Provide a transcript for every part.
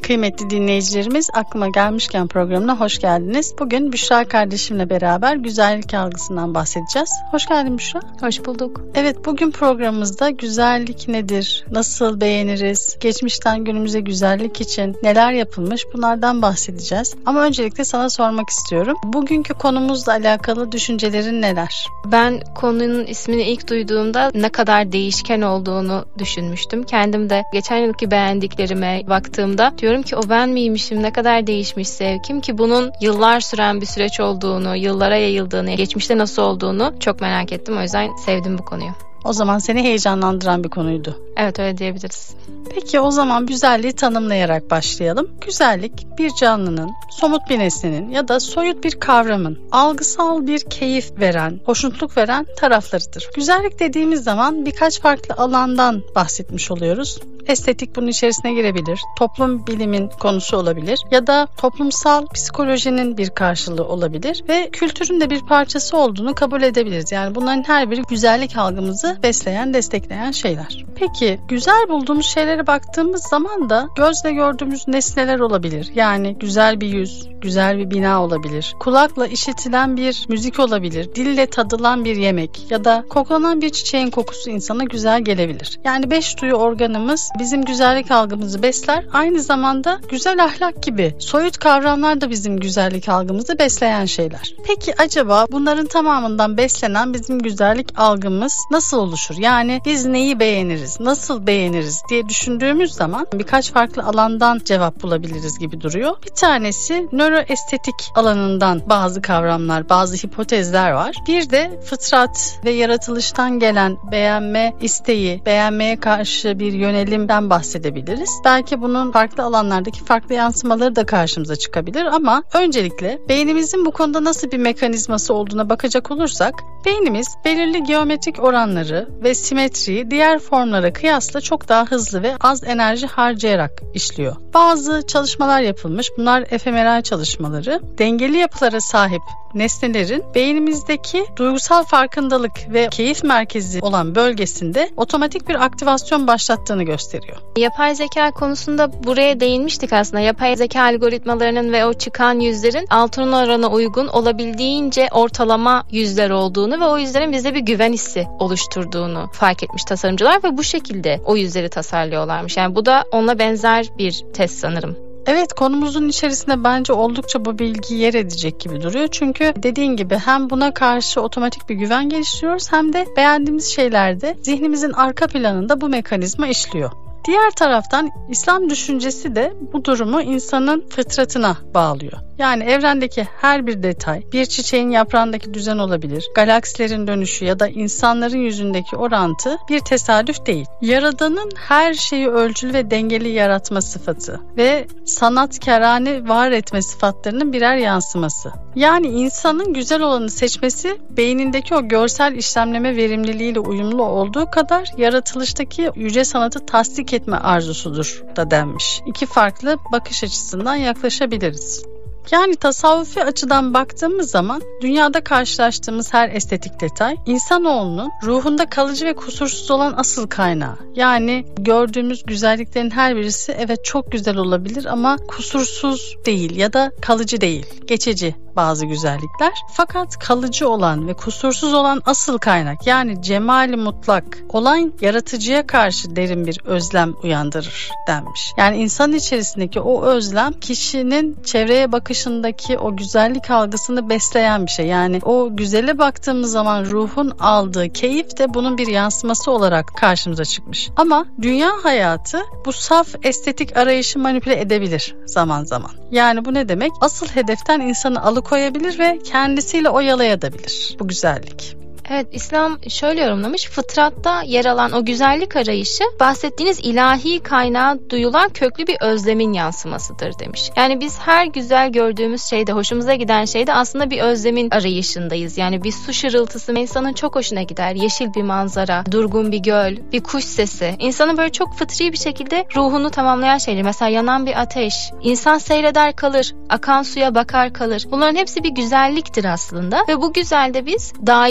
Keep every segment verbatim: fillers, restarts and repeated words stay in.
Kıymetli dinleyicilerimiz, Aklıma Gelmişken programına hoş geldiniz. Bugün Büşra kardeşimle beraber güzellik algısından bahsedeceğiz. Hoş geldin Büşra. Hoş bulduk. Evet, bugün programımızda güzellik nedir, nasıl beğeniriz, geçmişten günümüze güzellik için neler yapılmış, bunlardan bahsedeceğiz. Ama öncelikle sana sormak istiyorum. Bugünkü konumuzla alakalı düşüncelerin neler? Ben konunun ismini ilk duyduğumda ne kadar değişken olduğunu düşünmüştüm. Kendim de geçen yılki beğendiklerime baktığımda diyorum ki o ben miymişim, ne kadar değişmiş zevkim, ki bunun yıllar süren bir süreç olduğunu, yıllara yayıldığını, geçmişte nasıl olduğunu çok merak ettim. O yüzden sevdim bu konuyu. O zaman seni heyecanlandıran bir konuydu. Evet, öyle diyebiliriz. Peki o zaman güzelliği tanımlayarak başlayalım. Güzellik, bir canlının, somut bir nesnenin ya da soyut bir kavramın algısal bir keyif veren, hoşnutluk veren taraflarıdır. Güzellik dediğimiz zaman birkaç farklı alandan bahsetmiş oluyoruz. Estetik bunun içerisine girebilir, toplum bilimin konusu olabilir ya da toplumsal psikolojinin bir karşılığı olabilir ve kültürün de bir parçası olduğunu kabul edebiliriz. Yani bunların her biri güzellik algımızı besleyen, destekleyen şeyler. Peki güzel bulduğumuz şeylere baktığımız zaman da gözle gördüğümüz nesneler olabilir. Yani güzel bir yüz, güzel bir bina olabilir, kulakla işitilen bir müzik olabilir, dille tadılan bir yemek ya da koklanan bir çiçeğin kokusu insana güzel gelebilir. Yani beş duyu organımız bizim güzellik algımızı besler. Aynı zamanda güzel ahlak gibi soyut kavramlar da bizim güzellik algımızı besleyen şeyler. Peki acaba bunların tamamından beslenen bizim güzellik algımız nasıl oluşur? Yani biz neyi beğeniriz, nasıl beğeniriz diye düşündüğümüz zaman birkaç farklı alandan cevap bulabiliriz gibi duruyor. Bir tanesi nöroestetik alanından bazı kavramlar, bazı hipotezler var. Bir de fıtrat ve yaratılıştan gelen beğenme isteği, beğenmeye karşı bir yönelim bahsedebiliriz. Belki bunun farklı alanlardaki farklı yansımaları da karşımıza çıkabilir ama öncelikle beynimizin bu konuda nasıl bir mekanizması olduğuna bakacak olursak, beynimiz belirli geometrik oranları ve simetriyi diğer formlara kıyasla çok daha hızlı ve az enerji harcayarak işliyor. Bazı çalışmalar yapılmış. Bunlar fMRI çalışmaları. Dengeli yapılara sahip nesnelerin beynimizdeki duygusal farkındalık ve keyif merkezi olan bölgesinde otomatik bir aktivasyon başlattığını gösteriyor. Yapay zeka konusunda buraya değinmiştik aslında. Yapay zeka algoritmalarının ve o çıkan yüzlerin altın orana uygun olabildiğince ortalama yüzler olduğunu ve o yüzlerin bize bir güven hissi oluşturduğunu fark etmiş tasarımcılar ve bu şekilde o yüzleri tasarlıyorlarmış. Yani bu da onunla benzer bir test sanırım. Evet, konumuzun içerisinde bence oldukça bu bilgi yer edecek gibi duruyor. Çünkü dediğin gibi hem buna karşı otomatik bir güven geliştiriyoruz hem de beğendiğimiz şeylerde zihnimizin arka planında bu mekanizma işliyor. Diğer taraftan İslam düşüncesi de bu durumu insanın fıtratına bağlıyor. Yani evrendeki her bir detay, bir çiçeğin yaprağındaki düzen olabilir, galaksilerin dönüşü ya da insanların yüzündeki orantı bir tesadüf değil. Yaradanın her şeyi ölçülü ve dengeli yaratma sıfatı ve sanatkarane var etme sıfatlarının birer yansıması. Yani insanın güzel olanı seçmesi beynindeki o görsel işlemleme verimliliğiyle uyumlu olduğu kadar yaratılıştaki yüce sanatı tasdik etme arzusudur da denmiş. İki farklı bakış açısından yaklaşabiliriz. Yani tasavvufi açıdan baktığımız zaman dünyada karşılaştığımız her estetik detay insanoğlunun ruhunda kalıcı ve kusursuz olan asıl kaynağı. Yani gördüğümüz güzelliklerin her birisi evet çok güzel olabilir ama kusursuz değil ya da kalıcı değil, geçici bazı güzellikler. Fakat kalıcı olan ve kusursuz olan asıl kaynak, yani cemali mutlak olan yaratıcıya karşı derin bir özlem uyandırır denmiş. Yani insanın içerisindeki o özlem kişinin çevreye bakışındaki o güzellik algısını besleyen bir şey. Yani o güzele baktığımız zaman ruhun aldığı keyif de bunun bir yansıması olarak karşımıza çıkmış. Ama dünya hayatı bu saf estetik arayışı manipüle edebilir zaman zaman. Yani bu ne demek? Asıl hedeften insanı alıkoyabilir ve kendisiyle oyalayabilir bu güzellik. Evet, İslam şöyle yorumlamış: fıtratta yer alan o güzellik arayışı bahsettiğiniz ilahi kaynağa duyulan köklü bir özlemin yansımasıdır demiş. Yani biz her güzel gördüğümüz şeyde, hoşumuza giden şeyde aslında bir özlemin arayışındayız. Yani bir su şırıltısı insanın çok hoşuna gider. Yeşil bir manzara, durgun bir göl, bir kuş sesi. İnsanın böyle çok fıtri bir şekilde ruhunu tamamlayan şeyler. Mesela yanan bir ateş. İnsan seyreder kalır, akan suya bakar kalır. Bunların hepsi bir güzelliktir aslında ve bu güzelde biz daimi özlemin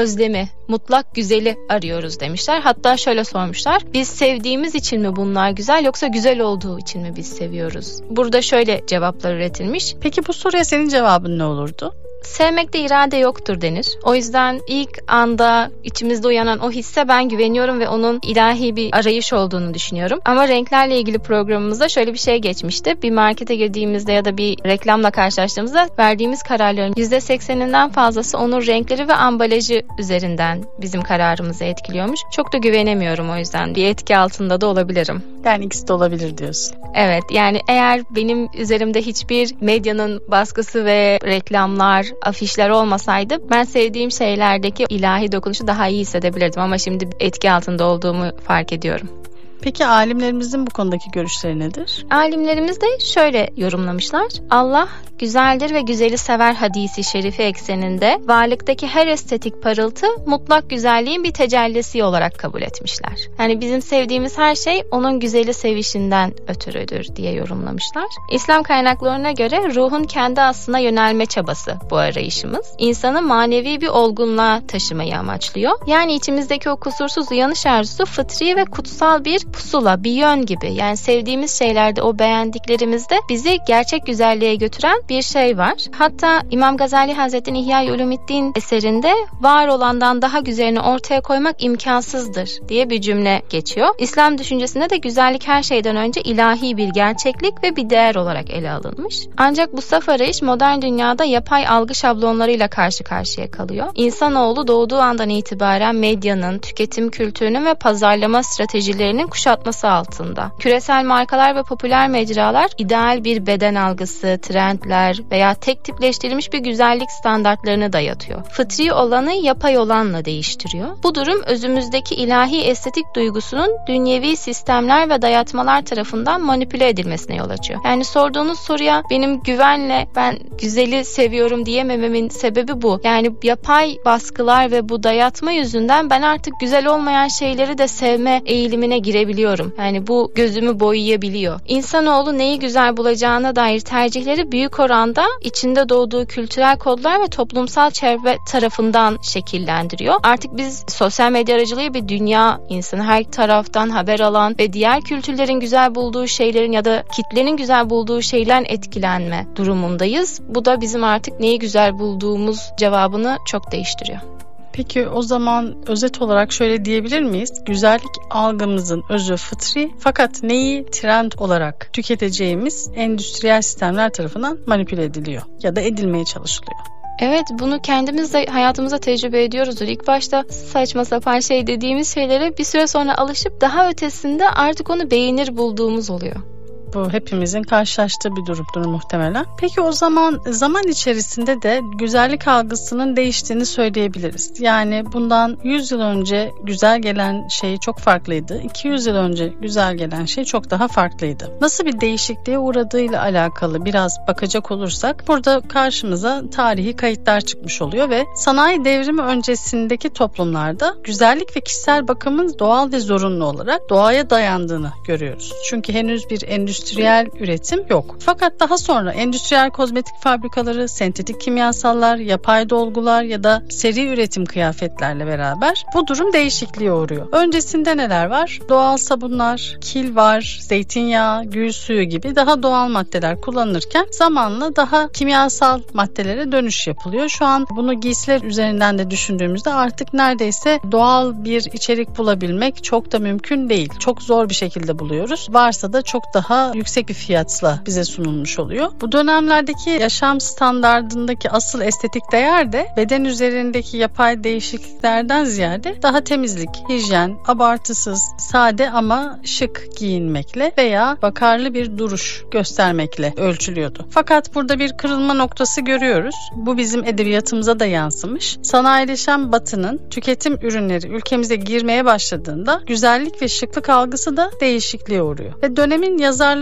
özlemi, mutlak güzeli arıyoruz demişler. Hatta şöyle sormuşlar. Biz sevdiğimiz için mi bunlar güzel yoksa güzel olduğu için mi biz seviyoruz? Burada şöyle cevaplar üretilmiş. Peki bu soruya senin cevabın ne olurdu? Sevmekte irade yoktur denir. O yüzden ilk anda içimizde uyanan o hisse ben güveniyorum ve onun ilahi bir arayış olduğunu düşünüyorum. Ama renklerle ilgili programımızda şöyle bir şey geçmişti. Bir markete girdiğimizde ya da bir reklamla karşılaştığımızda verdiğimiz kararların yüzde sekseninden fazlası onun renkleri ve ambalajı üzerinden bizim kararımızı etkiliyormuş. Çok da güvenemiyorum o yüzden. Bir etki altında da olabilirim. Yani ikisi de olabilir diyorsun. Evet, yani eğer benim üzerimde hiçbir medyanın baskısı ve reklamlar, afişler olmasaydı ben sevdiğim şeylerdeki ilahi dokunuşu daha iyi hissedebilirdim ama şimdi etki altında olduğumu fark ediyorum. Peki alimlerimizin bu konudaki görüşleri nedir? Alimlerimiz de şöyle yorumlamışlar. Allah güzeldir ve güzeli sever hadisi şerifi ekseninde varlıktaki her estetik parıltı mutlak güzelliğin bir tecellisi olarak kabul etmişler. Yani bizim sevdiğimiz her şey onun güzeli sevişinden ötürüdür diye yorumlamışlar. İslam kaynaklarına göre ruhun kendi aslına yönelme çabası bu arayışımız. İnsanı manevi bir olgunluğa taşımayı amaçlıyor. Yani içimizdeki o kusursuz uyanış arzusu fıtri ve kutsal bir pusula, bir yön gibi. Yani sevdiğimiz şeylerde, o beğendiklerimizde bizi gerçek güzelliğe götüren bir şey var. Hatta İmam Gazali Hazretleri'nin İhya-i Ulumuddin eserinde var olandan daha güzelini ortaya koymak imkansızdır diye bir cümle geçiyor. İslam düşüncesinde de güzellik her şeyden önce ilahi bir gerçeklik ve bir değer olarak ele alınmış. Ancak bu saf arayış modern dünyada yapay algı şablonlarıyla karşı karşıya kalıyor. İnsanoğlu doğduğu andan itibaren medyanın, tüketim kültürünün ve pazarlama stratejilerinin kuşatması altında. Küresel markalar ve popüler mecralar ideal bir beden algısı, trendler veya tek tipleştirilmiş bir güzellik standartlarını dayatıyor. Fıtri olanı yapay olanla değiştiriyor. Bu durum özümüzdeki ilahi estetik duygusunun dünyevi sistemler ve dayatmalar tarafından manipüle edilmesine yol açıyor. Yani sorduğunuz soruya benim güvenle ben güzeli seviyorum diyemememin sebebi bu. Yani yapay baskılar ve bu dayatma yüzünden ben artık güzel olmayan şeyleri de sevme eğilimine girebiliyorum. Yani bu gözümü boyayabiliyor. İnsanoğlu neyi güzel bulacağına dair tercihleri büyük oranda içinde doğduğu kültürel kodlar ve toplumsal çevre tarafından şekillendiriyor. Artık biz sosyal medya aracılığıyla bir dünya insanı her taraftan haber alan ve diğer kültürlerin güzel bulduğu şeylerin ya da kitlenin güzel bulduğu şeylerden etkilenme durumundayız. Bu da bizim artık neyi güzel bulduğumuz cevabını çok değiştiriyor. Peki o zaman özet olarak şöyle diyebilir miyiz? Güzellik algımızın özü fıtri fakat neyi trend olarak tüketeceğimiz endüstriyel sistemler tarafından manipüle ediliyor ya da edilmeye çalışılıyor. Evet, bunu kendimiz de hayatımıza tecrübe ediyoruzdur. İlk başta saçma sapan şey dediğimiz şeylere bir süre sonra alışıp daha ötesinde artık onu beğenir bulduğumuz oluyor. Bu hepimizin karşılaştığı bir durumdur muhtemelen. Peki o zaman zaman içerisinde de güzellik algısının değiştiğini söyleyebiliriz. Yani bundan yüz yıl önce güzel gelen şey çok farklıydı. iki yüz yıl önce güzel gelen şey çok daha farklıydı. Nasıl bir değişikliğe uğradığıyla alakalı biraz bakacak olursak burada karşımıza tarihi kayıtlar çıkmış oluyor ve sanayi devrimi öncesindeki toplumlarda güzellik ve kişisel bakımın doğal ve zorunlu olarak doğaya dayandığını görüyoruz. Çünkü henüz bir endüstri endüstriyel üretim yok. Fakat daha sonra endüstriyel kozmetik fabrikaları, sentetik kimyasallar, yapay dolgular ya da seri üretim kıyafetlerle beraber bu durum değişikliğe uğruyor. Öncesinde neler var? Doğal sabunlar, kil var, zeytinyağı, gül suyu gibi daha doğal maddeler kullanılırken zamanla daha kimyasal maddelere dönüş yapılıyor. Şu an bunu giysiler üzerinden de düşündüğümüzde artık neredeyse doğal bir içerik bulabilmek çok da mümkün değil. Çok zor bir şekilde buluyoruz. Varsa da çok daha yüksek bir fiyatla bize sunulmuş oluyor. Bu dönemlerdeki yaşam standardındaki asıl estetik değer de beden üzerindeki yapay değişikliklerden ziyade daha temizlik, hijyen, abartısız, sade ama şık giyinmekle veya vakarlı bir duruş göstermekle ölçülüyordu. Fakat burada bir kırılma noktası görüyoruz. Bu bizim edebiyatımıza da yansımış. Sanayileşen Batı'nın tüketim ürünleri ülkemize girmeye başladığında güzellik ve şıklık algısı da değişikliğe uğruyor. Ve dönemin yazarları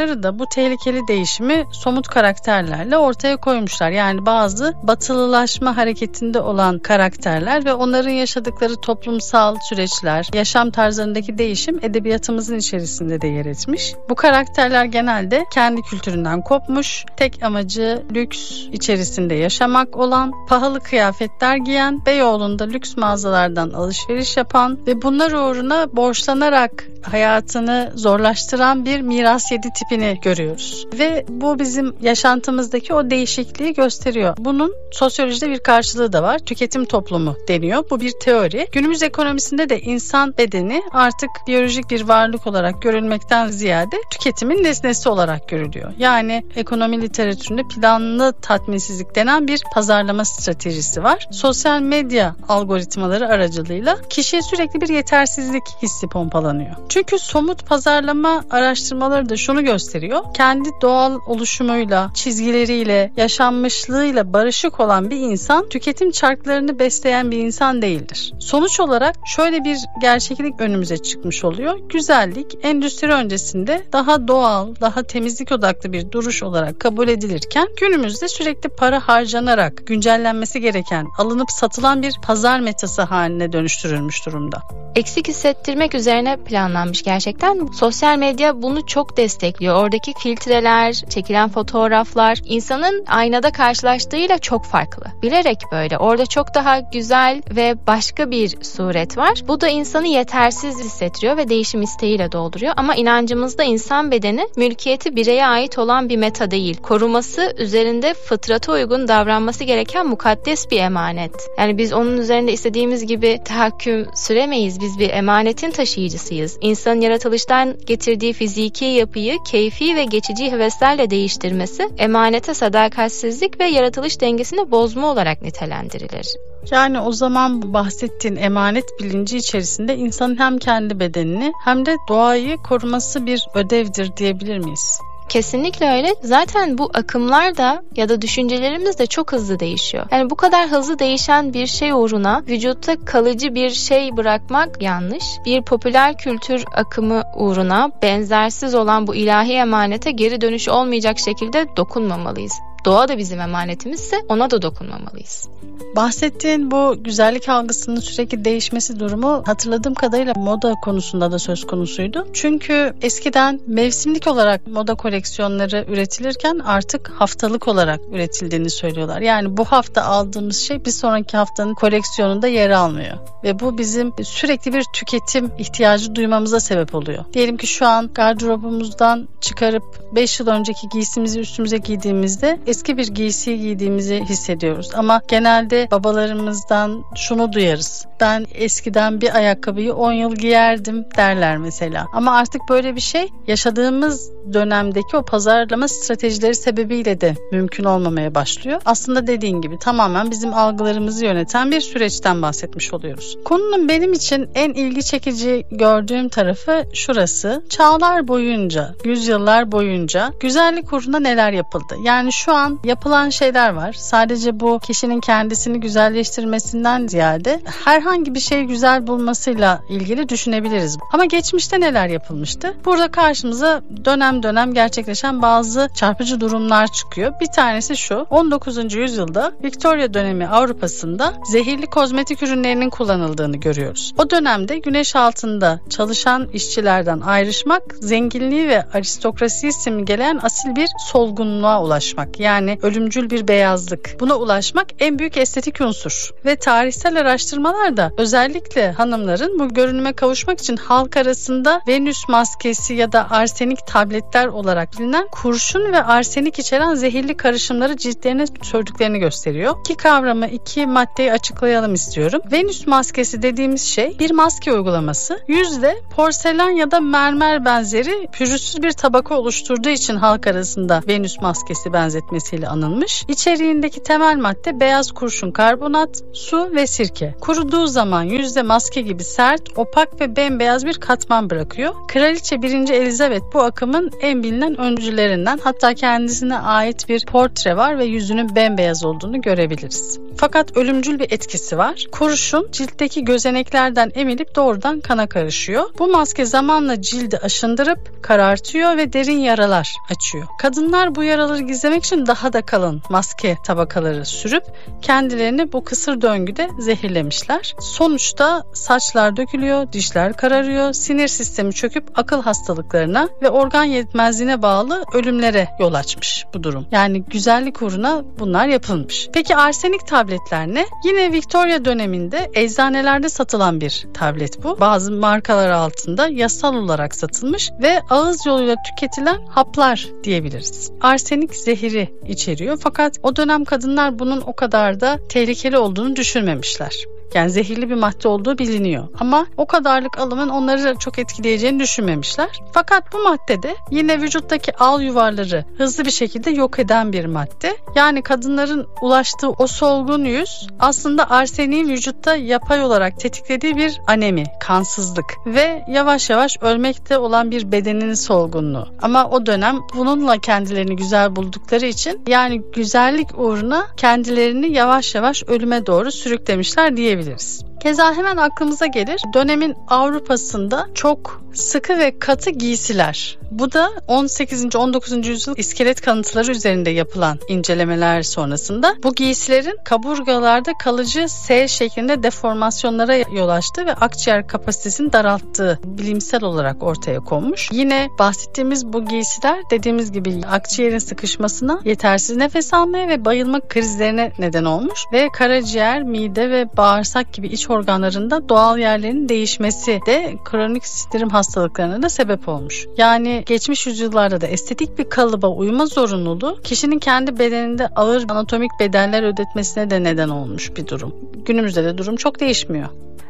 yazarları da bu tehlikeli değişimi somut karakterlerle ortaya koymuşlar. Yani bazı batılılaşma hareketinde olan karakterler ve onların yaşadıkları toplumsal süreçler, yaşam tarzlarındaki değişim edebiyatımızın içerisinde de yer etmiş. Bu karakterler genelde kendi kültüründen kopmuş, tek amacı lüks içerisinde yaşamak olan, pahalı kıyafetler giyen, Beyoğlu'nda lüks mağazalardan alışveriş yapan ve bunlar uğruna borçlanarak hayatını zorlaştıran bir miras yedi tipini görüyoruz. Ve bu bizim yaşantımızdaki o değişikliği gösteriyor. Bunun sosyolojide bir karşılığı da var. Tüketim toplumu deniyor. Bu bir teori. Günümüz ekonomisinde de insan bedeni artık biyolojik bir varlık olarak görülmekten ziyade tüketimin nesnesi olarak görülüyor. Yani ekonomi literatüründe planlı tatminsizlik denen bir pazarlama stratejisi var. Sosyal medya algoritmaları aracılığıyla kişiye sürekli bir yetersizlik hissi pompalanıyor. Çünkü somut pazarlama araştırmaları da şunu gösteriyor. Kendi doğal oluşumuyla, çizgileriyle, yaşanmışlığıyla barışık olan bir insan tüketim çarklarını besleyen bir insan değildir. Sonuç olarak şöyle bir gerçeklik önümüze çıkmış oluyor. Güzellik endüstri öncesinde daha doğal, daha temizlik odaklı bir duruş olarak kabul edilirken günümüzde sürekli para harcanarak güncellenmesi gereken, alınıp satılan bir pazar metası haline dönüştürülmüş durumda. Eksik hissettirmek üzerine planlanmış gerçekten. Sosyal medya bunu çok destekliyor. Oradaki filtreler, çekilen fotoğraflar insanın aynada karşılaştığıyla çok farklı. Bilerek böyle. Orada çok daha güzel ve başka bir suret var. Bu da insanı yetersiz hissettiriyor ve değişim isteğiyle dolduruyor. Ama inancımızda insan bedeni mülkiyeti bireye ait olan bir meta değil. Koruması üzerinde fıtrata uygun davranması gereken mukaddes bir emanet. Yani biz onun üzerinde istediğimiz gibi tahakküm süremeyiz. Biz bir emanetin taşıyıcısıyız. İnsanın yaratılıştan getirdiği fiziki yapıyı keyfi ve geçici heveslerle değiştirmesi emanete sadakatsizlik ve yaratılış dengesini bozma olarak nitelendirilir. Yani o zaman bahsettiğin emanet bilinci içerisinde insanın hem kendi bedenini hem de doğayı koruması bir ödevdir diyebilir miyiz? Kesinlikle öyle. Zaten bu akımlar da ya da düşüncelerimiz de çok hızlı değişiyor. Yani bu kadar hızlı değişen bir şey uğruna vücutta kalıcı bir şey bırakmak yanlış. Bir popüler kültür akımı uğruna benzersiz olan bu ilahi emanete geri dönüş olmayacak şekilde dokunmamalıyız. Doğa da bizim emanetimizse ona da dokunmamalıyız. Bahsettiğin bu güzellik algısının sürekli değişmesi durumu hatırladığım kadarıyla moda konusunda da söz konusuydu. Çünkü eskiden mevsimlik olarak moda koleksiyonları üretilirken artık haftalık olarak üretildiğini söylüyorlar. Yani bu hafta aldığımız şey bir sonraki haftanın koleksiyonunda yer almıyor. Ve bu bizim sürekli bir tüketim ihtiyacı duymamıza sebep oluyor. Diyelim ki şu an gardırobumuzdan çıkarıp beş yıl önceki giysimizi üstümüze giydiğimizde eski bir giysiyi giydiğimizi hissediyoruz. Ama genelde babalarımızdan şunu duyarız. Ben eskiden bir ayakkabıyı on yıl giyerdim derler mesela. Ama artık böyle bir şey yaşadığımız dönemdeki o pazarlama stratejileri sebebiyle de mümkün olmamaya başlıyor. Aslında dediğin gibi tamamen bizim algılarımızı yöneten bir süreçten bahsetmiş oluyoruz. Konunun benim için en ilgi çekici gördüğüm tarafı şurası. Çağlar boyunca, yüzyıllar boyunca güzellik uğruna neler yapıldı? Yani şu an yapılan şeyler var. Sadece bu kişinin kendisini güzelleştirmesinden ziyade herhangi bir şeyi güzel bulmasıyla ilgili düşünebiliriz. Ama geçmişte neler yapılmıştı? Burada karşımıza dönem dönem gerçekleşen bazı çarpıcı durumlar çıkıyor. Bir tanesi şu. on dokuzuncu yüzyılda Victoria dönemi Avrupa'sında zehirli kozmetik ürünlerinin kullanıldığını görüyoruz. O dönemde güneş altında çalışan işçilerden ayrışmak, zenginliği ve aristokrasiyi simgeleyen asil bir solgunluğa ulaşmak. Yani ölümcül bir beyazlık. Buna ulaşmak en büyük estetik unsur. Ve tarihsel araştırmalar da özellikle hanımların bu görünüme kavuşmak için halk arasında Venüs maskesi ya da arsenik tabletler olarak bilinen kurşun ve arsenik içeren zehirli karışımları ciltlerine sürdüklerini gösteriyor. İki kavramı, iki maddeyi açıklayalım istiyorum. Venüs maskesi dediğimiz şey bir maske uygulaması. Yüzde porselen ya da mermer benzeri pürüzsüz bir tabaka oluşturduğu için halk arasında Venüs maskesi benzetmesiyle anılmış. İçeriğindeki temel madde beyaz kurşun karbonat, su ve sirke. Kuruduğu zaman yüzde maske gibi sert, opak ve bembeyaz bir katman bırakıyor. Kraliçe birinci Elizabeth bu akımın en bilinen öncülerinden. Hatta kendisine ait bir portre var ve yüzünün bembeyaz olduğunu görebiliriz. Fakat ölümcül bir etkisi var. Kurşun ciltteki gözeneklerden emilip doğrudan kana karışıyor. Bu maske zamanla cildi aşındırıp karartıyor ve derin yaralar açıyor. Kadınlar bu yaraları gizlemek için daha da kalın maske tabakaları sürüp kendilerini bu kısır döngüde zehirlemişler. Sonuçta saçlar dökülüyor, dişler kararıyor, sinir sistemi çöküp akıl hastalıklarına ve organ yetmezliğine bağlı ölümlere yol açmış bu durum. Yani güzellik uğruna bunlar yapılmış. Peki arsenik tabletler ne? Yine Victoria döneminde eczanelerde satılan bir tablet bu. Bazı markalar altında yasal olarak satılmış ve ağız yoluyla tüketilen haplar diyebiliriz. Arsenik zehiri içeriyor fakat o dönem kadınlar bunun o kadar da tehlikeli olduğunu düşünmemişler. Yani zehirli bir madde olduğu biliniyor. Ama o kadarlık alımın onları çok etkileyeceğini düşünmemişler. Fakat bu madde de yine vücuttaki al yuvarları hızlı bir şekilde yok eden bir madde. Yani kadınların ulaştığı o solgun yüz aslında arseniğin vücutta yapay olarak tetiklediği bir anemi, kansızlık ve yavaş yavaş ölmekte olan bir bedenin solgunluğu. Ama o dönem bununla kendilerini güzel buldukları için yani güzellik uğruna kendilerini yavaş yavaş ölüme doğru sürüklemişler diyebiliriz. Keza hemen aklımıza gelir dönemin Avrupa'sında çok sıkı ve katı giysiler. Bu da on sekizinci on dokuzuncu yüzyıl iskelet kanıtları üzerinde yapılan incelemeler sonrasında bu giysilerin kaburgalarda kalıcı S şeklinde deformasyonlara yol açtığı ve akciğer kapasitesini daralttığı bilimsel olarak ortaya konmuş. Yine bahsettiğimiz bu giysiler dediğimiz gibi akciğerin sıkışmasına, yetersiz nefes almaya ve bayılma krizlerine neden olmuş ve karaciğer, mide ve bağırsak gibi iç organlarında doğal yerlerin değişmesi de kronik sindirim hastalıklarına da sebep olmuş. Yani geçmiş yüzyıllarda da estetik bir kalıba uyma zorunluluğu kişinin kendi bedeninde ağır anatomik bedeller ödetmesine de neden olmuş bir durum. Günümüzde de durum çok değişmiyor.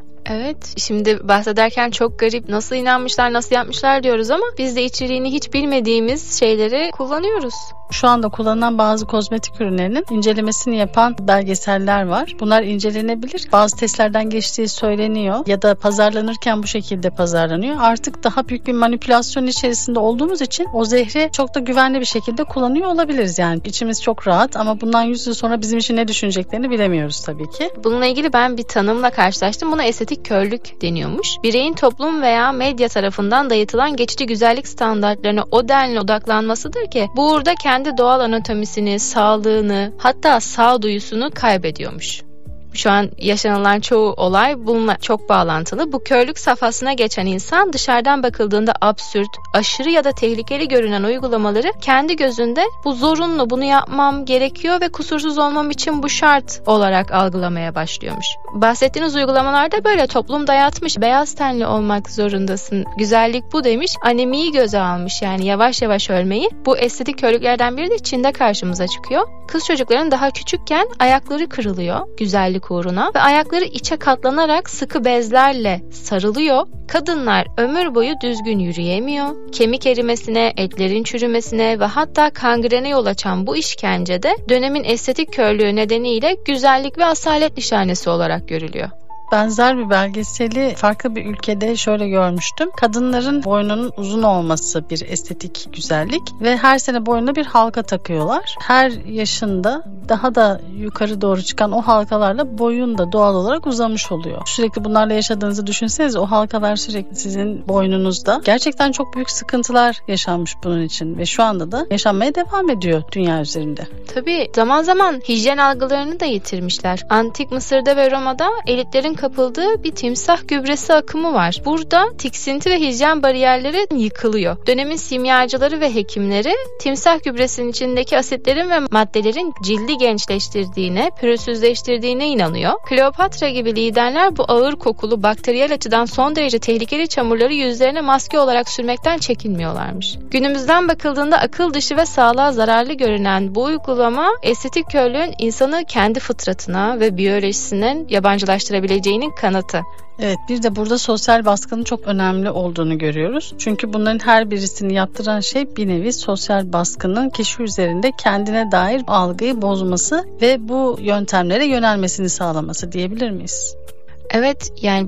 Evet, şimdi bahsederken çok garip, nasıl inanmışlar, nasıl yapmışlar diyoruz ama biz de içeriğini hiç bilmediğimiz şeyleri kullanıyoruz. Şu anda kullanılan bazı kozmetik ürünlerinin incelemesini yapan belgeseller var. Bunlar incelenebilir. Bazı testlerden geçtiği söyleniyor ya da pazarlanırken bu şekilde pazarlanıyor. Artık daha büyük bir manipülasyon içerisinde olduğumuz için o zehri çok da güvenli bir şekilde kullanıyor olabiliriz. Yani içimiz çok rahat ama bundan yüz yıl sonra bizim için ne düşüneceklerini bilemiyoruz tabii ki. Bununla ilgili ben bir tanımla karşılaştım. Buna estetik körlük deniyormuş. Bireyin toplum veya medya tarafından dayatılan geçici güzellik standartlarına o denli odaklanmasıdır ki bu uğurda kendi doğal anatomisini, sağlığını, hatta sağduyusunu kaybediyormuş. Şu an yaşanılan çoğu olay bununla çok bağlantılı. Bu körlük safhasına geçen insan dışarıdan bakıldığında absürt, aşırı ya da tehlikeli görünen uygulamaları kendi gözünde bu zorunlu, bunu yapmam gerekiyor ve kusursuz olmam için bu şart olarak algılamaya başlıyormuş. Bahsettiğiniz uygulamalarda böyle toplum dayatmış, beyaz tenli olmak zorundasın, güzellik bu demiş, anemiyi göze almış, yani yavaş yavaş ölmeyi. Bu estetik körlüklerden biri de Çin'de karşımıza çıkıyor. Kız çocukların daha küçükken ayakları kırılıyor güzellik uğruna ve ayakları içe katlanarak sıkı bezlerle sarılıyor. Kadınlar ömür boyu düzgün yürüyemiyor. Kemik erimesine, etlerin çürümesine ve hatta kangrene yol açan bu işkencede dönemin estetik körlüğü nedeniyle güzellik ve asalet nişanesi olarak görülüyor. Benzer bir belgeseli farklı bir ülkede şöyle görmüştüm. Kadınların boynunun uzun olması bir estetik güzellik ve her sene boynuna bir halka takıyorlar. Her yaşında daha da yukarı doğru çıkan o halkalarla boyun da doğal olarak uzamış oluyor. Sürekli bunlarla yaşadığınızı düşünseniz o halkalar sürekli sizin boynunuzda. Gerçekten çok büyük sıkıntılar yaşanmış bunun için ve şu anda da yaşanmaya devam ediyor dünya üzerinde. Tabii zaman zaman hijyen algılarını da yitirmişler. Antik Mısır'da ve Roma'da elitlerin kapıldığı bir timsah gübresi akımı var. Burada tiksinti ve hijyen bariyerleri yıkılıyor. Dönemin simyacıları ve hekimleri timsah gübresinin içindeki asitlerin ve maddelerin cildi gençleştirdiğine, pürüzsüzleştirdiğine inanıyor. Kleopatra gibi liderler bu ağır kokulu, bakteriyel açıdan son derece tehlikeli çamurları yüzlerine maske olarak sürmekten çekinmiyorlarmış. Günümüzden bakıldığında akıl dışı ve sağlığa zararlı görünen bu uygulama estetik körlüğün insanı kendi fıtratına ve biyolojisinin yabancılaştırabileceğinin kanıtı. Evet, bir de burada sosyal baskının çok önemli olduğunu görüyoruz. Çünkü bunların her birisini yaptıran şey bir nevi sosyal baskının kişi üzerinde kendine dair algıyı bozması ve bu yöntemlere yönelmesini sağlaması diyebilir miyiz? Evet, yani